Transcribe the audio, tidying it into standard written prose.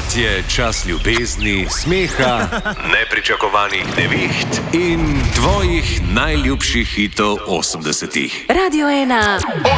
Tokrat je čas ljubezni, smeha, nepričakovanih neviht in tvojih najljubših hitov 80-ih. Radio 1.